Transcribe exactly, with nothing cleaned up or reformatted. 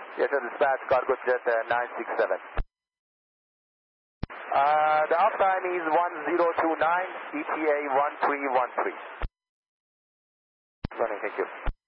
Yes, sir, dispatch cargo jet uh, nine six seven. Uh, the uptime is one zero two nine, E T A one three one three. Running, thank you.